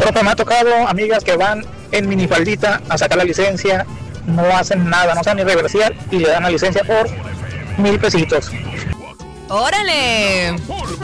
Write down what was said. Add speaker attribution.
Speaker 1: Pero pues me ha tocado amigas que van en minifaldita a sacar la licencia, no hacen nada, no saben ni reversiar y le dan la licencia por 1,000 pesitos.
Speaker 2: ¡Órale!